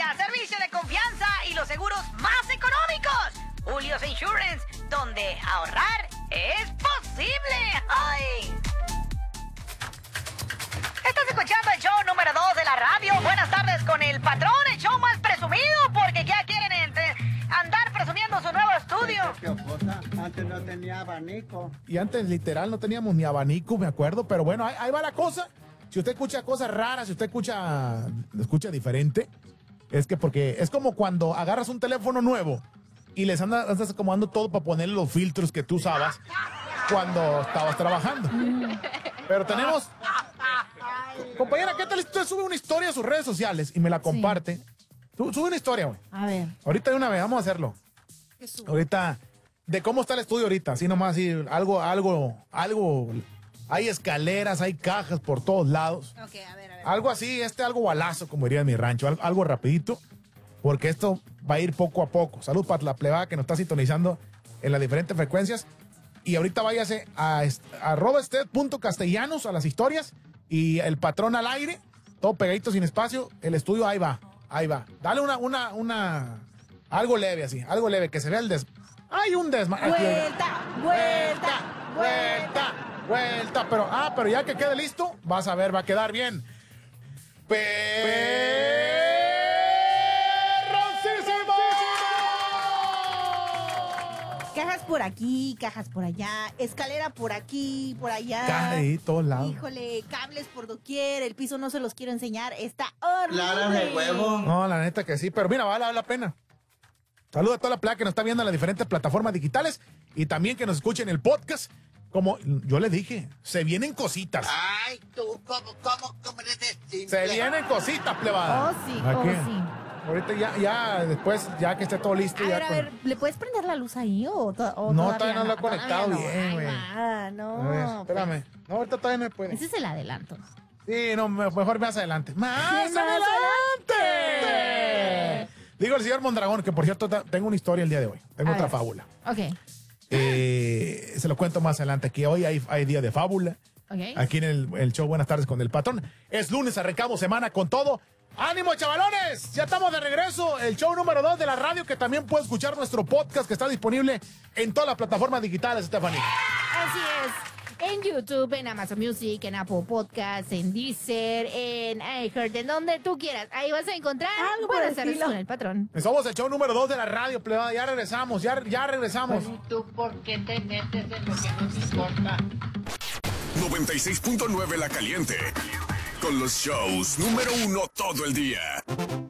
experiencia, servicio de confianza y los seguros más económicos. Julio's Insurance, donde ahorrar es posible. ¡Ay! Estás escuchando el show número 2 de la radio. Buenas tardes con el patrón, el show más presumido, porque ya quieren andar presumiendo su nuevo estudio. Antes no tenía abanico. Y antes literal no teníamos ni abanico, me acuerdo, pero bueno, ahí va la cosa. Si usted escucha cosas raras, si usted escucha diferente, es que porque es como cuando agarras un teléfono nuevo y les andas acomodando todo para ponerle los filtros que tú usabas cuando estabas trabajando. Pero tenemos... Compañera, ¿qué tal si usted sube una historia a sus redes sociales y me la comparte? Sube una historia, güey. A ver. Ahorita de una vez, vamos a hacerlo. Ahorita, de cómo está el estudio ahorita, así nomás, así, algo, hay escaleras, hay cajas por todos lados. Ok, a ver. Algo así, algo balazo, como diría en mi rancho, algo rapidito, porque esto va a ir poco a poco. Salud para la plebada que nos está sintonizando en las diferentes frecuencias. Y ahorita váyase a @ested.castellanos a las historias y el patrón al aire, todo pegadito sin espacio, el estudio ahí va. Dale algo leve así, algo leve, que se vea el hay un vuelta, pero ya que quede listo, vas a ver, va a quedar bien. Cajas por aquí, cajas por allá, escalera por aquí, por allá. Caja ahí, todos lados. Híjole, cables por doquier, el piso no se los quiero enseñar, está horrible. Claras de huevo. No, la neta que sí, pero mira, vale la pena. Saludos a toda la playa que nos está viendo en las diferentes plataformas digitales y también que nos escuchen el podcast. Como yo le dije, se vienen cositas. Ay, tú, ¿cómo eres de simple? Se vienen cositas, plebada. Oh, sí. Ahorita ya, después, ya que esté todo listo. A ver, ¿le puedes prender la luz ahí o no, todavía no lo he conectado bien, güey. No, a ver, espérame. pues. No, ahorita todavía no puede. Ese es el adelanto. Sí, no, mejor más adelante. ¡Más adelante! Digo el señor Mondragón, que por cierto tengo una historia el día de hoy. Tengo otra fábula. Ok. Se lo cuento más adelante, que hoy hay día de fábula. Okay. Aquí en el show Buenas Tardes con el Patrón. Es lunes, arrancamos semana con todo. ¡Ánimo, chavalones! Ya estamos de regreso. El show número 2 de la radio, que también puede escuchar nuestro podcast, que está disponible en todas las plataformas digitales, Stephanie. Así es. En YouTube, en Amazon Music, en Apple Podcasts, en Deezer, en iHeart, en donde tú quieras. Ahí vas a encontrar algo por Buenas el Tardes estilo. con el Patrón. Somos el show número 2 de la radio, plebada. Ya regresamos, ya regresamos. ¿Y tú por qué te metes en lo que no te importa? 96.9 La Caliente. Con los shows número 1 todo el día.